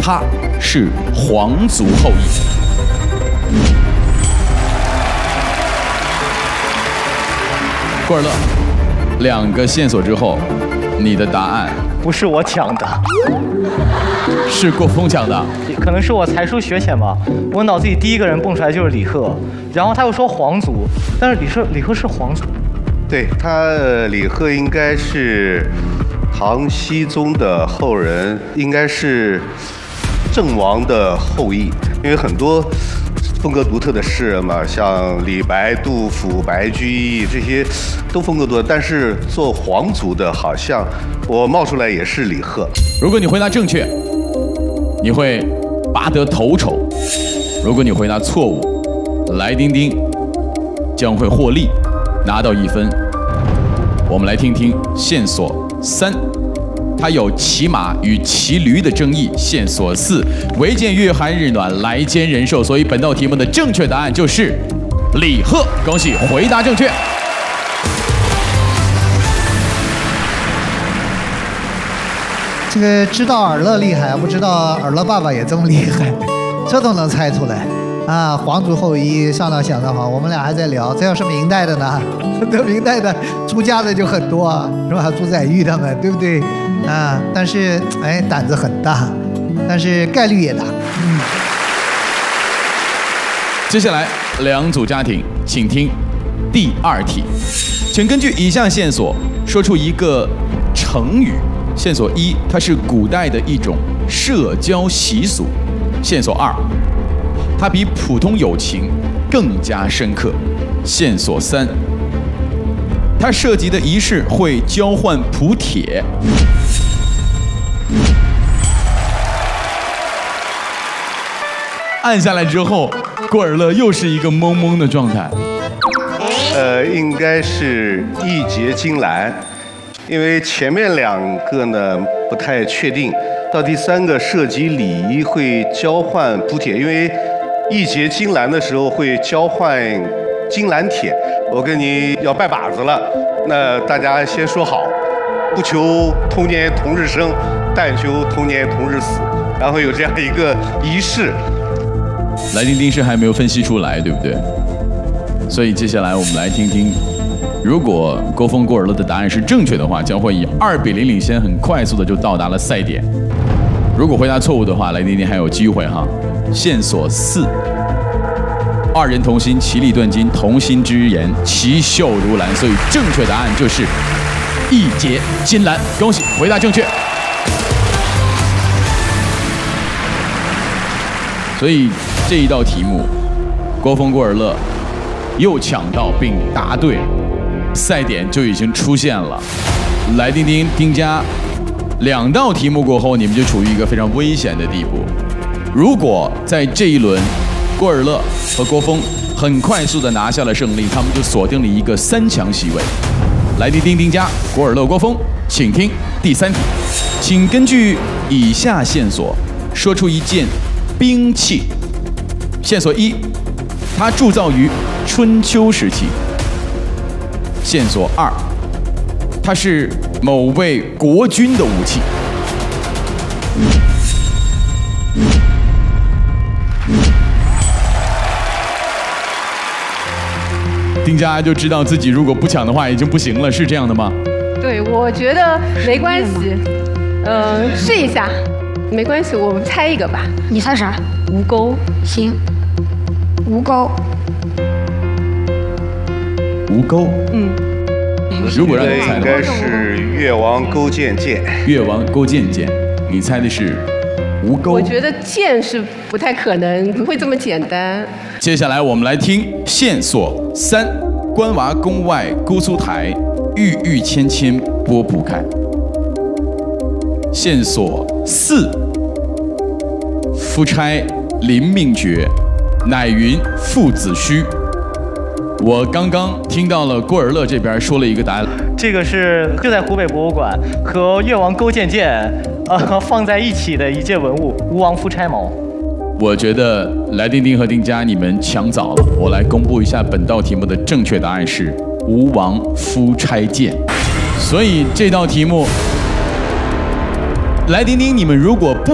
他是皇族后裔。郭尔乐，2个线索之后，你的答案不是我抢的， 是郭峰抢的。 可能是我才疏学浅吧。我脑子里第一个人蹦出来就是李贺，然后他又说皇族，但是李贺是皇族。 对他，李贺应该是唐僖宗的后人，应该是郑王的后裔，因为很多风格独特的诗人嘛，像李白、杜甫、白居易这些都风格独特，但是做皇族的，好像我冒出来也是李贺。 如果你回答正确，你会拔得头筹；如果你回答错误，来丁丁将会获利，拿到1分。我们来听听线索3，它有骑马与骑驴的争议。线索4，唯见月寒日暖，来兼人寿。所以本道题目的正确答案就是李贺，恭喜回答正确。 这个知道尔乐厉害，不知道尔乐爸爸也这么厉害，这都能猜出来啊！皇族后裔，上当想得好。我们俩还在聊，这要是明代的呢？这明代的出家的就很多啊，是吧？朱载堉他们，对不对？啊，但是哎，胆子很大，但是概率也大。 接下来2组家庭，请听第2题，请根据以下线索说出一个成语。线索1，它是古代的一种社交习俗。线索2，它比普通友情更加深刻。线索3，它涉及的仪式会交换蒲帖。按下来之后，郭尔乐又是一个懵懵的状态。 应该是义结金兰。因为前面2个呢不太确定，到第3个涉及礼仪会交换蒲帖，因为义结金兰的时候会交换金兰帖。我跟你要拜把子了，那大家先说好，不求同年同日生，但求同年同日死，然后有这样一个仪式。 来丁丁是还没有分析出来，对不对？所以接下来我们来听听。如果郭峰、郭尔乐的答案是正确的话，将会以2比0领先，很快速的就到达了赛点。如果回答错误的话，来丁丁还有机会哈。线索4，二人同心，其利断金，同心之言，其秀如兰。所以正确答案就是义结金兰。恭喜回答正确。所以这一道题目，郭峰、郭尔乐又抢到并答对。赛点就已经出现了，来丁丁、丁家2道题目过后，你们就处于一个非常危险的地步。如果在这一轮，郭尔乐和郭峰很快速的拿下了胜利，他们就锁定了一个3强席位。来丁丁、丁家、郭尔乐、郭峰，请听第3题，请根据以下线索说出一件兵器。线索1，它铸造于春秋时期。线索2，它是某位国君的武器。丁家就知道自己如果不抢的话已经不行了，是这样的吗？ 对，我觉得没关系，试一下，没关系，我们猜一个吧。 你猜啥？ 吴钩。 行，吴钩。 吴钩。如果让你猜的话， 应该是越王勾践剑。 越王勾践剑，你猜的是吴钩。 我觉得剑是不太可能，不会这么简单。 接下来我们来听线索3：关娃宫外姑苏台，郁郁芊芊拨不开。线索4：夫差临命绝，乃云父子虚。我刚刚听到了郭尔乐这边说了一个答案， 这个是就在湖北博物馆和越王勾践剑放在一起的一件文物，吴王夫差矛。 我觉得来丁丁和丁家你们抢早了，我来公布一下本道题目的正确答案是吴王夫差剑。所以这道题目，来丁丁你们如果不